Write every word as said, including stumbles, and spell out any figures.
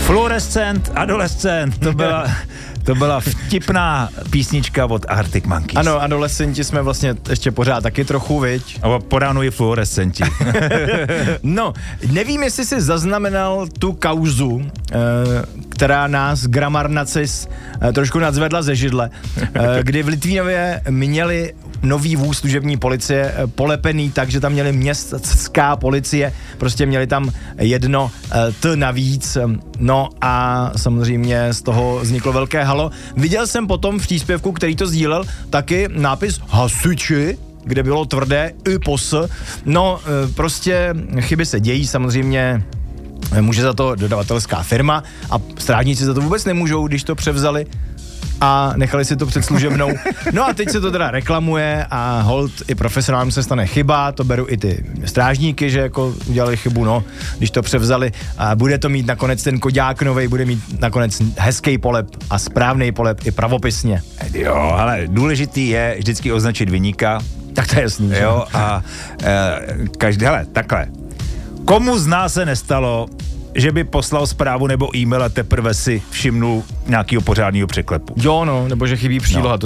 Fluorescent, adolescent, to byla, to byla vtipná písnička od Arctic Monkeys. Ano, adolescenti jsme vlastně ještě pořád taky trochu, viď? A po ránu i fluorescenti. No, nevím, jestli jsi zaznamenal tu kauzu, eh, která nás Grammar Nacis eh, trošku nadzvedla ze židle, eh, kdy v Litvínově měli nový vůz služební policie eh, polepený tak, že tam měli městská policie, prostě měli tam jedno eh, T navíc, no a samozřejmě z toho vzniklo velké halo. Viděl jsem potom v příspěvku, který to sdílel, taky nápis hasiči, kde bylo tvrdé i pos. No, eh, prostě chyby se dějí, samozřejmě může za to dodavatelská firma a strážníci za to vůbec nemůžou, když to převzali a nechali si to před služebnou. No a teď se to teda reklamuje a hold i profesionálům se stane chyba, to beru i ty strážníky, že jako udělali chybu, no, když to převzali a bude to mít nakonec ten koďák novej, bude mít nakonec hezký polep a správný polep i pravopisně. Jo, ale důležitý je vždycky označit viníka. Tak to je jasný. Jo, a e, každý, hele, takhle. Komu z nás se nestalo, že by poslal zprávu nebo e-mail a teprve si všimnul nějakého pořádného překlepu? Jo, no, nebo že chybí příloha, no. to